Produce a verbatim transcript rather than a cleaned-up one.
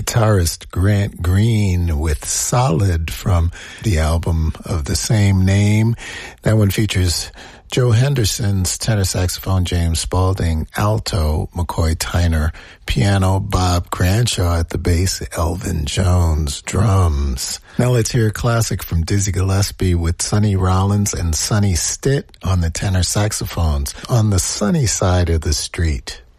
guitarist Grant Green with Solid from the album of the same name. That one features Joe Henderson's tenor saxophone, James Spaulding, alto, McCoy Tyner, piano, Bob Cranshaw at the bass, Elvin Jones, drums. Now let's hear a classic from Dizzy Gillespie with Sonny Rollins and Sonny Stitt on the tenor saxophones on the sunny side of the street.